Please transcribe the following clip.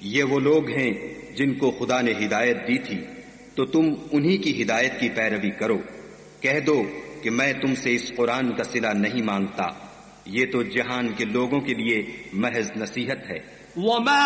ये वो लोग हैं जिनको खुदा ने हिदायत दी थी, तो तुम उन्हीं की हिदायत की पैरवी करो। कह दो कि मैं तुमसे इस कुरान का सिला नहीं मांगता, ये तो जहान के लोगों के लिए महज नसीहत है।